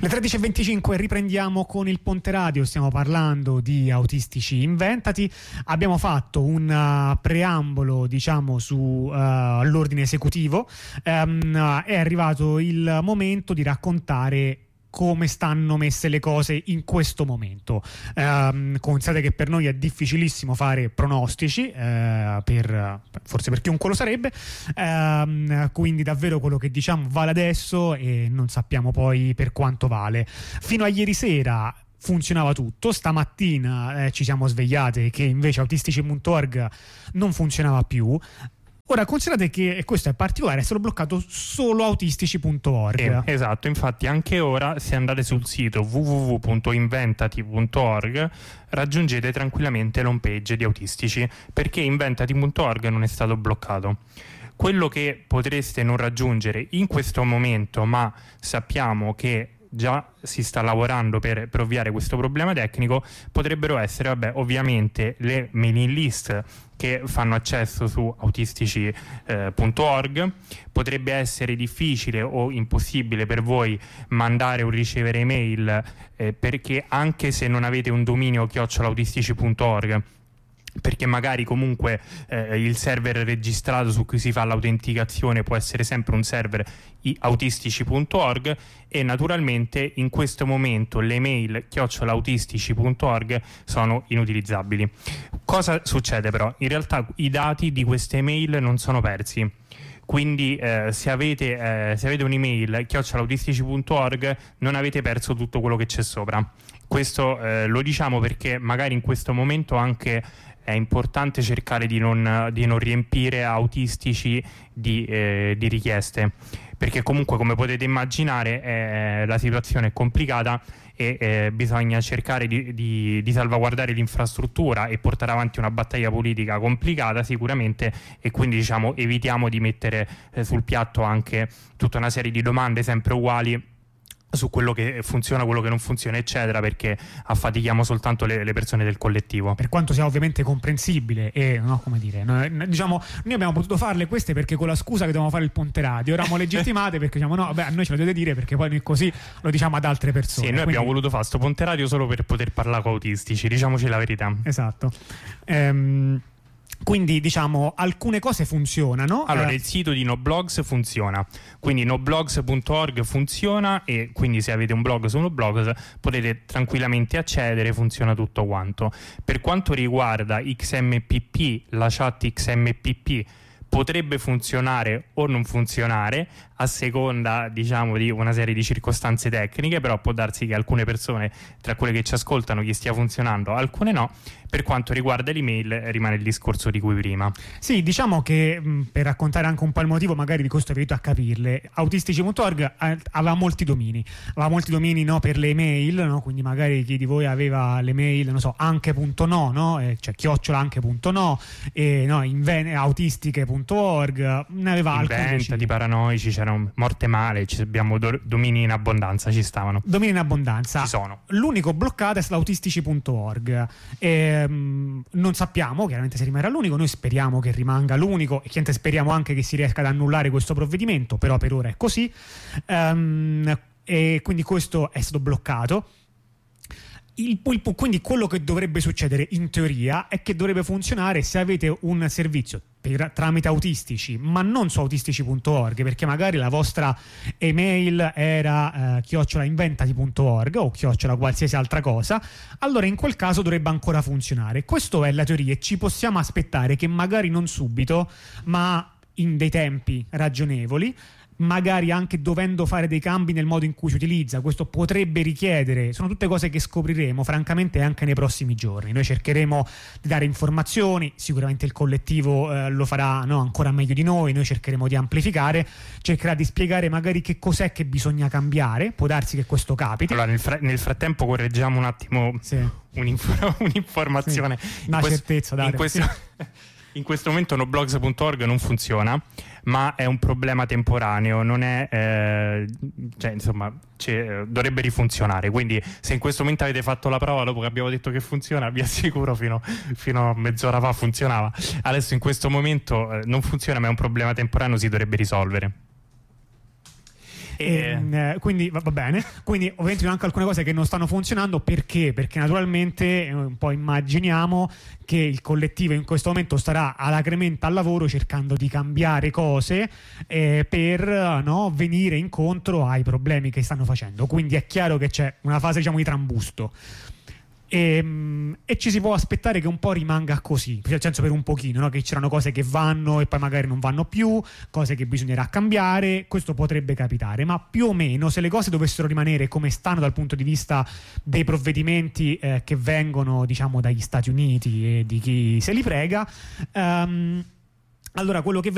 Le 13.25 riprendiamo con il Ponte Radio, stiamo parlando di Autistici Inventati. Abbiamo fatto un preambolo, diciamo, su l'ordine esecutivo. È arrivato il momento di raccontare come stanno messe le cose in questo momento. Considerate che per noi è difficilissimo fare pronostici, forse per chiunque lo sarebbe, quindi davvero quello che diciamo vale adesso e non sappiamo poi per quanto vale. Fino a ieri sera funzionava tutto, stamattina ci siamo svegliate che invece autistici.org non funzionava più. Ora considerate che, e questo è particolare, è stato bloccato solo autistici.org. Esatto, infatti anche ora se andate sul sito www.inventati.org raggiungete tranquillamente l'home page di Autistici, perché inventati.org non è stato bloccato. Quello che potreste non raggiungere in questo momento, ma sappiamo che già si sta lavorando per ovviare questo problema tecnico, potrebbero essere ovviamente le mailing list che fanno accesso su autistici.org. Potrebbe essere difficile o impossibile per voi mandare o ricevere email, perché anche se non avete un dominio @autistici.org, perché magari comunque il server registrato su cui si fa l'autenticazione può essere sempre un server autistici.org, e naturalmente in questo momento le mail @autistici.org sono inutilizzabili. Cosa succede però? In realtà i dati di queste mail non sono persi. Quindi se avete un'email @autistici.org non avete perso tutto quello che c'è sopra. Questo lo diciamo perché magari in questo momento anche è importante cercare di non riempire autistici di richieste, perché comunque, come potete immaginare, la situazione è complicata e bisogna cercare di salvaguardare l'infrastruttura e portare avanti una battaglia politica complicata sicuramente, e quindi diciamo evitiamo di mettere sul piatto anche tutta una serie di domande sempre uguali su quello che funziona, quello che non funziona, eccetera, perché affatichiamo soltanto le persone del collettivo. Per quanto sia ovviamente comprensibile e diciamo, noi abbiamo potuto farle queste perché con la scusa che dovevamo fare il Ponte Radio eravamo legittimate, perché diciamo a noi ce lo dovete dire, perché poi noi così lo diciamo ad altre persone. Sì, noi abbiamo voluto fare sto Ponte Radio solo per poter parlare con autistici, diciamoci la verità. Esatto. Quindi diciamo alcune cose funzionano. Allora il sito di Noblogs funziona, quindi noblogs.org funziona, e quindi se avete un blog su Noblogs potete tranquillamente accedere, funziona tutto quanto. Per quanto riguarda XMPP, la chat XMPP potrebbe funzionare o non funzionare a seconda, diciamo, di una serie di circostanze tecniche, però può darsi che alcune persone tra quelle che ci ascoltano gli stia funzionando, alcune no. Per quanto riguarda l'email rimane il discorso di cui prima. Sì, diciamo che per raccontare anche un po' il motivo magari di questo aiuto a capirle, autistici.org aveva molti domini, no, per le email, no? Quindi magari chi di voi aveva le mail, non so, anche.no, no? Cioè @anche.no, no, autistiche.org, ne aveva alcuni. Inventati, paranoici, c'era morte male, abbiamo domini in abbondanza, ci stavano. Domini in abbondanza. Ci sono. L'unico bloccato è stato autistici.org. Non sappiamo chiaramente se rimarrà l'unico, noi speriamo che rimanga l'unico e chiaramente speriamo anche che si riesca ad annullare questo provvedimento, però per ora è così, e quindi questo è stato bloccato. Quindi quello che dovrebbe succedere in teoria è che dovrebbe funzionare se avete un servizio tramite autistici, ma non su autistici.org, perché magari la vostra email era @inventati.org o qualsiasi altra cosa. Allora in quel caso dovrebbe ancora funzionare. Questa è la teoria e ci possiamo aspettare che magari non subito, ma in dei tempi ragionevoli, magari anche dovendo fare dei cambi nel modo in cui si utilizza, questo potrebbe richiedere, sono tutte cose che scopriremo francamente anche nei prossimi giorni. Noi cercheremo di dare informazioni, sicuramente il collettivo lo farà, no, ancora meglio di noi cercheremo di amplificare, cercherà di spiegare magari che cos'è che bisogna cambiare, può darsi che questo capiti. Allora nel frattempo correggiamo un attimo, sì, un'informazione, sì, una certezza, in questo momento noblogs.org non funziona, ma è un problema temporaneo, non è dovrebbe rifunzionare. Quindi se in questo momento avete fatto la prova dopo che abbiamo detto che funziona, vi assicuro fino a mezz'ora fa funzionava. Adesso in questo momento non funziona, ma è un problema temporaneo, si dovrebbe risolvere. Quindi va bene. Quindi ovviamente ci sono anche alcune cose che non stanno funzionando. Perché? Perché naturalmente un po' immaginiamo che il collettivo in questo momento starà alacremente al lavoro cercando di cambiare cose per venire incontro ai problemi che stanno facendo. Quindi è chiaro che c'è una fase, diciamo, di trambusto. E ci si può aspettare che un po' rimanga così, nel senso, per un pochino, no? Che c'erano cose che vanno e poi magari non vanno più, cose che bisognerà cambiare. Questo potrebbe capitare, ma più o meno, se le cose dovessero rimanere come stanno dal punto di vista dei provvedimenti che vengono, diciamo, dagli Stati Uniti e di chi se li prega, allora quello che